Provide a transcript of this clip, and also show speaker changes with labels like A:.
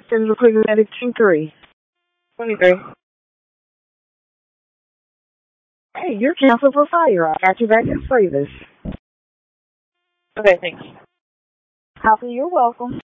A: Schedule quick medic 2-3.
B: 23.
A: Hey, you're canceled for fire. I got you back in service.
B: Okay, thanks.
A: Alpha, you're welcome.